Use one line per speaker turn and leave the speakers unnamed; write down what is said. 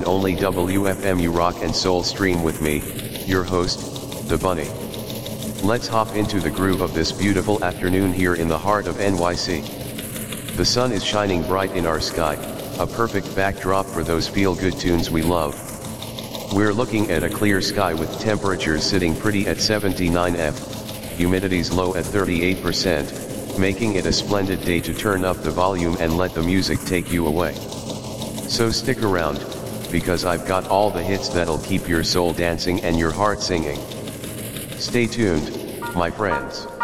only WFMU rock and soul stream with me, your host, The Bunny. Let's hop into the groove of this beautiful afternoon here in the heart of NYC. The sun is shining bright in our sky, a perfect backdrop for those feel-good tunes we love. We're looking at a clear sky with temperatures sitting pretty at 79 F, humidity's low at 38%, making it a splendid day to turn up the volume and let the music take you away. So stick around, because I've got all the hits that'll keep your soul dancing and your heart singing. Stay tuned, my friends.